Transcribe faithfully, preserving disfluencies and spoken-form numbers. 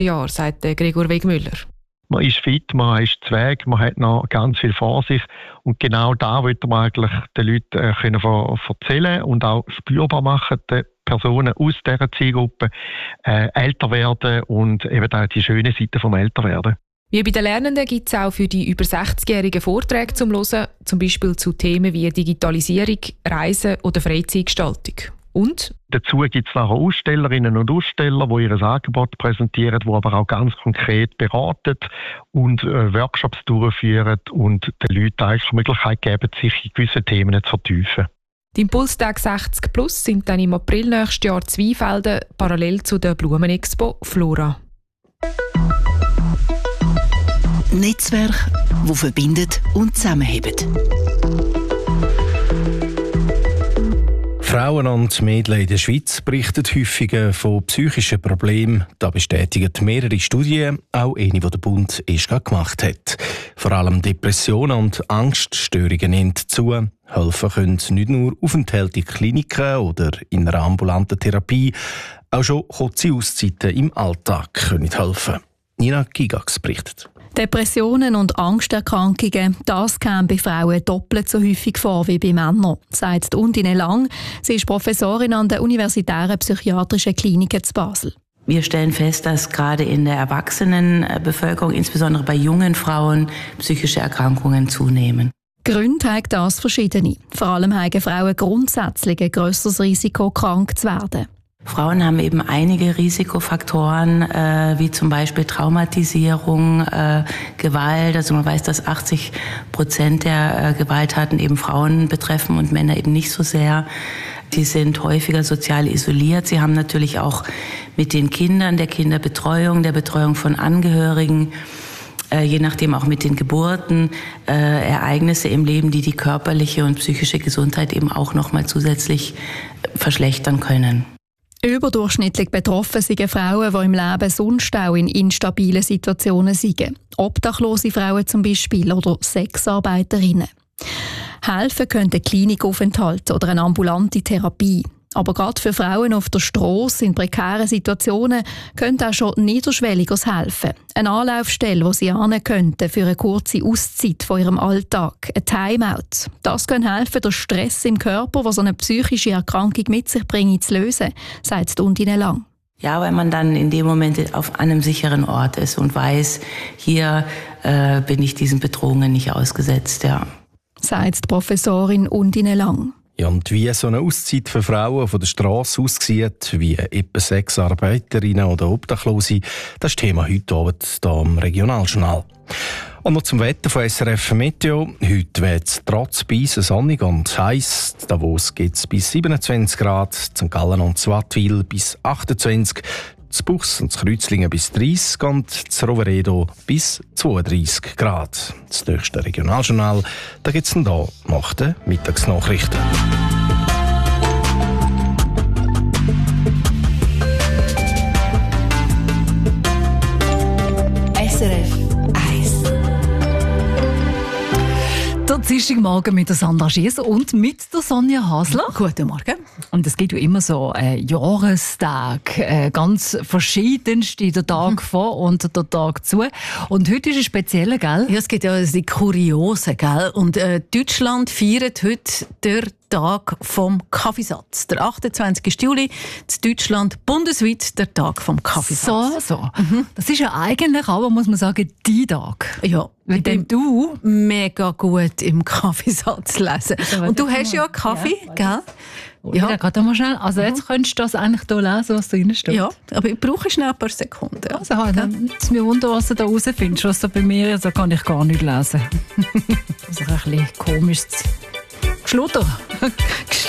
Jahren, sagt Gregor Wegmüller. Man ist fit, man ist zu Weg, man hat noch ganz viel vor sich. Und genau da wollte man eigentlich den Leuten äh, können erzählen und auch spürbar machen, den Personen aus dieser Zielgruppe äh, älter werden und eben auch die schöne Seite vom Älterwerden. Wie bei den Lernenden gibt es auch für die über sechzigjährigen Vorträge zum Hören, zum Beispiel zu Themen wie Digitalisierung, Reisen oder Freizeitgestaltung. Und? Dazu gibt es nachher Ausstellerinnen und Aussteller, die ihr Angebot präsentieren, die aber auch ganz konkret beraten und äh, Workshops durchführen und den Leuten eigentlich die Möglichkeit geben, sich in gewisse Themen zu vertiefen. Die Impulstag sechzig plus sind dann im April nächstes Jahr in Weinfelden, parallel zu der Blumenexpo Flora. Netzwerk, das verbindet und zusammenhält. Frauen und Mädchen in der Schweiz berichten häufiger von psychischen Problemen. Da bestätigen mehrere Studien, auch eine, die der Bund erst gemacht hat. Vor allem Depressionen und Angststörungen nehmen zu. Helfen können nicht nur Aufenthalte in Kliniken oder in einer ambulanten Therapie, auch schon kurze Auszeiten im Alltag können helfen. Nina Gigax berichtet. Depressionen und Angsterkrankungen, das käme bei Frauen doppelt so häufig vor wie bei Männern, sagt Undine Lang. Sie ist Professorin an der Universitären Psychiatrischen Klinik in Basel. Wir stellen fest, dass gerade in der Erwachsenenbevölkerung, insbesondere bei jungen Frauen, psychische Erkrankungen zunehmen. Gründe haben das verschiedene. Vor allem haben Frauen grundsätzlich ein grösseres Risiko, krank zu werden. Frauen haben eben einige Risikofaktoren, äh, wie zum Beispiel Traumatisierung, äh, Gewalt. Also man weiß, dass achtzig Prozent der äh, Gewalttaten eben Frauen betreffen und Männer eben nicht so sehr. Die sind häufiger sozial isoliert. Sie haben natürlich auch mit den Kindern, der Kinderbetreuung, der Betreuung von Angehörigen, äh, je nachdem auch mit den Geburten, äh, Ereignisse im Leben, die die körperliche und psychische Gesundheit eben auch nochmal zusätzlich verschlechtern können. Überdurchschnittlich betroffen sind Frauen, die im Leben sonst auch in instabilen Situationen sind. Obdachlose Frauen zum Beispiel oder Sexarbeiterinnen. Helfen könnte Klinikaufenthalte oder eine ambulante Therapie. Aber gerade für Frauen auf der Strasse in prekären Situationen könnte auch schon niederschwelliges helfen. Eine Anlaufstelle, wo sie hin könnten für eine kurze Auszeit von ihrem Alltag, ein Timeout. Das kann helfen, den Stress im Körper, der so eine psychische Erkrankung mit sich bringt, zu lösen, sagt Undine Lang. Ja, weil man dann in dem Moment auf einem sicheren Ort ist und weiß, hier äh, bin ich diesen Bedrohungen nicht ausgesetzt. Ja. Sagt die Professorin Undine Lang. Ja, und wie so eine Auszeit für Frauen von der Strasse aussieht, wie etwa Sexarbeiterinnen oder Obdachlose, das ist Thema heute Abend hier am Regionaljournal. Und noch zum Wetter von S R F Meteo. Heute wird es trotz Beisen sonnig und heiß. Davos geht es bis siebenundzwanzig Grad, Sankt Gallen und Wattwil bis achtundzwanzig, zu Buchs und zu Kreuzlingen bis dreißig und zu Roveredo bis zweiunddreißig Grad. Das nächste Regionaljournal, da gibt es dann hier nach den Mittagsnachrichten. S R F eins. Der Dienstagmorgen mit der Sandra Schiess und mit der Sonja Hasler. Guten Morgen. Und es gibt ja immer so einen Jahrestag, äh, ganz verschiedenste, der Tag mhm. vor und der Tag zu. Und heute ist ein spezieller, gell? Ja, es gibt ja die Kuriose, gell? Und äh, Deutschland feiert heute den Tag vom Kaffeesatz. Der achtundzwanzigsten Juli in Deutschland bundesweit der Tag vom Kaffeesatz. So, so. Mhm. Das ist ja eigentlich aber, muss man sagen, die Tag. Ja. Mit dem du mega gut im Kaffeesatz lesen. Und du hast ja Kaffee, ja, gell? Ja, ja gerade mal schnell. Also jetzt könntest du das eigentlich hier lesen, was da drin steht. Ja, aber ich brauche schnell ein paar Sekunden. Also, dann ist mir wundern, was du da rausfindest. Was da bei mir ist, da kann ich gar nicht lesen. Das ist ein bisschen komisches Geschlutter.